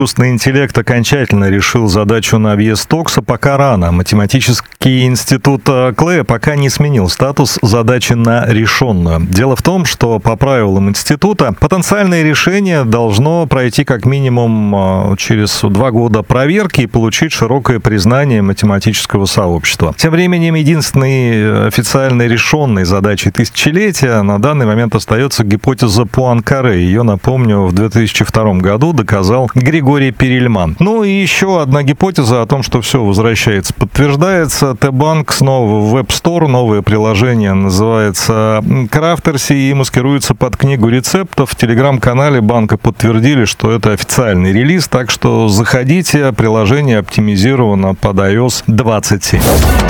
Искусственный интеллект окончательно решил задачу на Navier-Stokes пока рано. Математический институт Клея пока не сменил статус задачи на решенную. Дело в том, что по правилам института потенциальное решение должно пройти как минимум через 2 года проверки и получить широкое признание математического сообщества. Тем временем единственной официально решенной задачей тысячелетия на данный момент остается гипотеза Пуанкаре. Ее, напомню, в 2002 году доказал Григорий Перельман. Ну и еще одна гипотеза о том, что все возвращается, подтверждается. Т-банк снова в Web Store, новое приложение называется Крафтерси и маскируется под книгу рецептов. В телеграм-канале банка подтвердили, что это официальный релиз, так что заходите, приложение оптимизировано под iOS 27.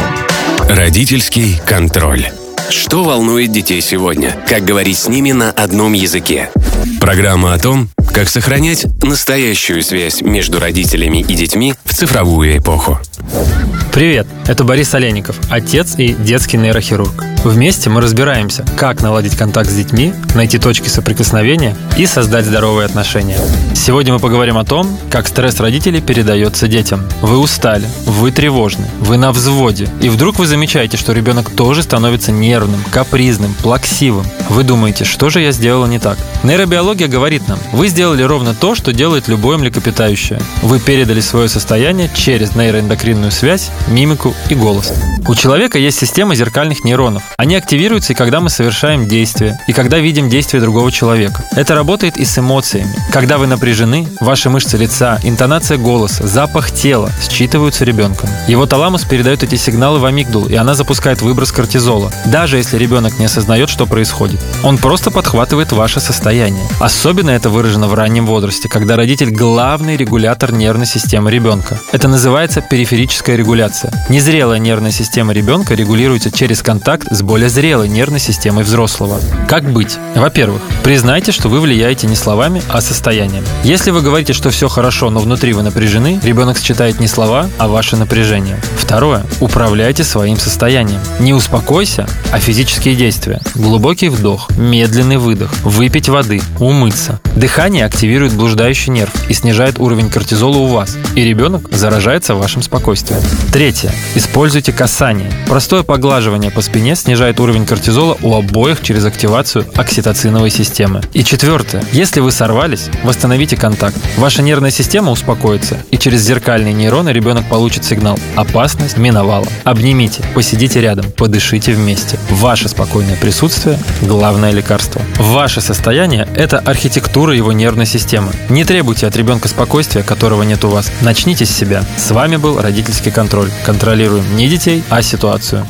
Родительский контроль. Что волнует детей сегодня? Как говорить с ними на одном языке? Программа о том, как сохранять настоящую связь между родителями и детьми в цифровую эпоху. Привет, это Борис Олейников, отец и детский нейрохирург. Вместе мы разбираемся, как наладить контакт с детьми, найти точки соприкосновения и создать здоровые отношения. Сегодня мы поговорим о том, как стресс родителей передается детям. Вы устали, вы тревожны, вы на взводе, и вдруг вы замечаете, что ребенок тоже становится нервным, капризным, плаксивым. Вы думаете, что же я сделала не так? Нейробиология говорит нам, вы сделали ровно то, что делает любое млекопитающее. Вы передали свое состояние через нейроэндокринную связь, мимику и голос. У человека есть система зеркальных нейронов. Они активируются и когда мы совершаем действие, и когда видим действие другого человека. Это работает и с эмоциями. Когда вы напряжены, ваши мышцы лица, интонация голоса, запах тела считываются ребенком. Его таламус передает эти сигналы в амигдалу, и она запускает выброс кортизола, даже если ребенок не осознает, что происходит. Он просто подхватывает ваше состояние. Особенно это выражено в раннем возрасте, когда родитель – главный регулятор нервной системы ребенка. Это называется периферическая регуляция. Незрелая нервная система ребенка регулируется через контакт с более зрелой нервной системой взрослого. Как быть? Во-первых, признайте, что вы влияете не словами, а состоянием. Если вы говорите, что все хорошо, но внутри вы напряжены, ребенок считает не слова, а ваше напряжение. Второе. Управляйте своим состоянием. Не успокойся, а физические действия. Глубокий вдох, медленный выдох, выпить воды, умыться. Дыхание активирует блуждающий нерв и снижает уровень кортизола у вас, и ребенок заражается вашим спокойствием. Третье. Используйте касание. Простое поглаживание по спине снижает уровень кортизола у обоих через активацию окситоциновой системы. И четвертое. Если вы сорвались, восстановите контакт. Ваша нервная система успокоится, и через зеркальные нейроны ребенок получит сигнал «опасность миновала». Обнимите, посидите рядом, подышите вместе. Ваше спокойное присутствие – главное лекарство. Ваше состояние – это архитектура его нервной системы. Не требуйте от ребенка спокойствия, которого нет у вас. Начните с себя. С вами был родительский контроль. Контролируем не детей, а ситуацию.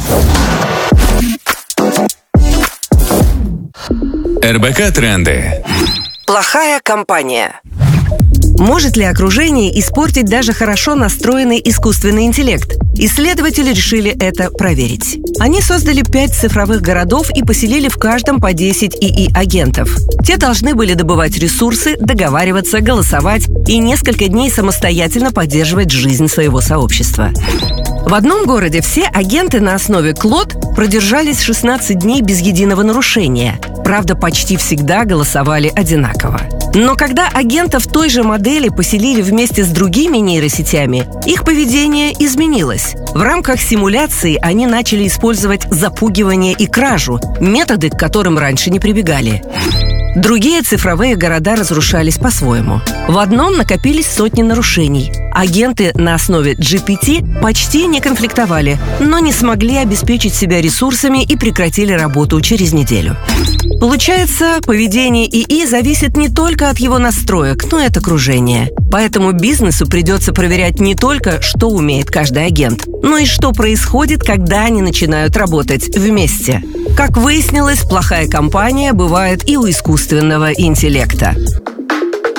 РБК Тренды. Плохая компания. Может ли окружение испортить даже хорошо настроенный искусственный интеллект? Исследователи решили это проверить. Они создали 5 цифровых городов и поселили в каждом по 10 ИИ-агентов. Те должны были добывать ресурсы, договариваться, голосовать и несколько дней самостоятельно поддерживать жизнь своего сообщества. В одном городе все агенты на основе Клод продержались 16 дней без единого нарушения. Правда, почти всегда голосовали одинаково. Но когда агентов той же модели поселили вместе с другими нейросетями, их поведение изменилось. В рамках симуляции они начали использовать запугивание и кражу, методы, к которым раньше не прибегали. Другие цифровые города разрушались по-своему. В одном накопились сотни нарушений. Агенты на основе GPT почти не конфликтовали, но не смогли обеспечить себя ресурсами и прекратили работу через неделю. Получается, поведение ИИ зависит не только от его настроек, но и от окружения. Поэтому бизнесу придется проверять не только, что умеет каждый агент, но и что происходит, когда они начинают работать вместе. Как выяснилось, плохая компания бывает и у искусственного интеллекта.